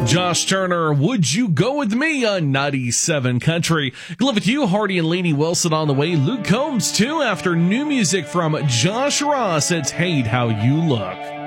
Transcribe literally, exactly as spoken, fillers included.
Josh Turner, Would You Go With Me on ninety-seven Country. Good luck with you, Hardy and Lainey Wilson on the way. Luke Combs, too, after new music from Josh Ross. It's Hate How You Look.